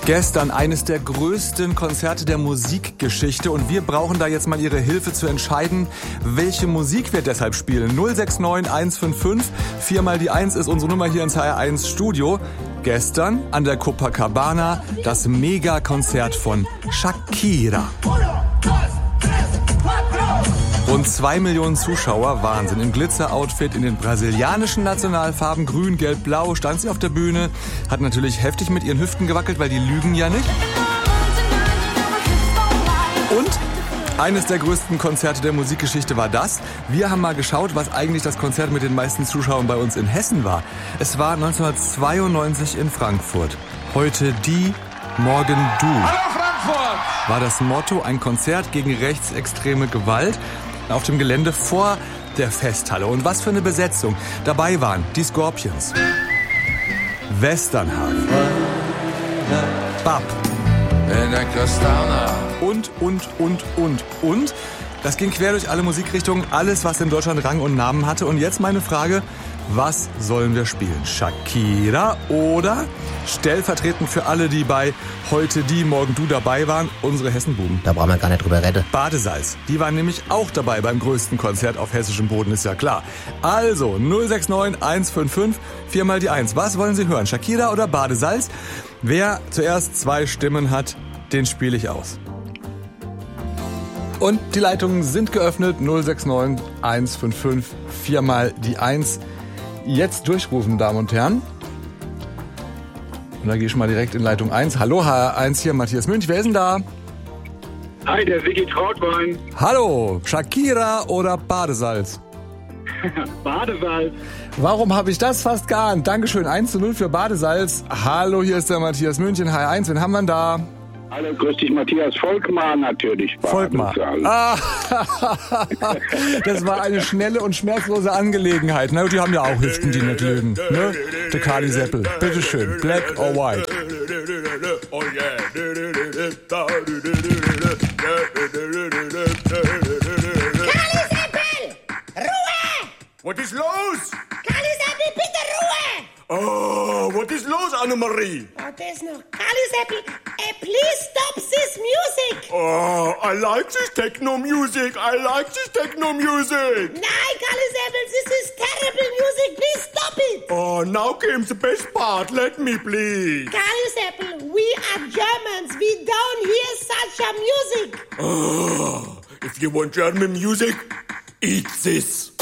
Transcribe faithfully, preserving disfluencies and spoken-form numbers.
Gestern eines der größten Konzerte der Musikgeschichte und wir brauchen da jetzt mal Ihre Hilfe zu entscheiden, welche Musik wir deshalb spielen. null sechs neun eins fünf fünf, vier mal die eins ist unsere Nummer hier ins H R eins Studio. Gestern an der Copacabana das Mega-Konzert von Shakira. Rund zwei Millionen Zuschauer, Wahnsinn. Im Glitzer-Outfit in den brasilianischen Nationalfarben, grün, gelb, blau, stand sie auf der Bühne, hat natürlich heftig mit ihren Hüften gewackelt, weil die lügen ja nicht. Und eines der größten Konzerte der Musikgeschichte war das. Wir haben mal geschaut, was eigentlich das Konzert mit den meisten Zuschauern bei uns in Hessen war. Es war neunzehnhundertzweiundneunzig in Frankfurt. Heute die, morgen du. Hallo Frankfurt! War das Motto, ein Konzert gegen rechtsextreme Gewalt auf dem Gelände vor der Festhalle. Und was für eine Besetzung. Dabei waren die Scorpions, Westernhagen, Bab und, und, und, und, und. Das ging quer durch alle Musikrichtungen, alles, was in Deutschland Rang und Namen hatte. Und jetzt meine Frage, was sollen wir spielen? Shakira oder stellvertretend für alle, die bei Heute die, morgen du dabei waren, unsere Hessenbuben? Da brauchen wir gar nicht drüber reden. Badesalz. Die waren nämlich auch dabei beim größten Konzert auf hessischem Boden, ist ja klar. Also null sechs neun eins fünf fünf, vier mal die eins. Was wollen Sie hören? Shakira oder Badesalz? Wer zuerst zwei Stimmen hat, den spiele ich aus. Und die Leitungen sind geöffnet. null sechs neun eins fünf fünf, vier mal die eins. Jetzt durchrufen, Damen und Herren. Und da gehe ich mal direkt in Leitung eins. Hallo, H R eins hier, Matthias Münch. Wer ist denn da? Hi, der Vicky Trautwein. Hallo, Shakira oder Badesalz? Badesalz. Warum habe ich das fast geahnt? Dankeschön, eins zu null für Badesalz. Hallo, hier ist der Matthias Münch in H R eins. Wen haben wir denn da? Hallo, grüß dich, Matthias. Volkmar natürlich. Volkmar. Ah, das war eine schnelle und schmerzlose Angelegenheit. Na, die haben ja auch Hüften, die nicht lügen. Ne? Der Kali Seppel. Bitteschön. Black or white? Oh yeah. Kali Seppel! Ruhe! Was ist los? Kali Seppel, bitte Ruhe! Oh, was ist los, Annemarie? Oh, das noch. Kali Seppel, eh, please stop this music! Oh, I like this techno music. I like this techno music. Nein, Kali Seppel, this is terrible music. Please stop it! Oh, now came the best part. Let me, please. Kali Seppel, we are Germans. We don't hear such a music. Oh, if you want German music, eat this.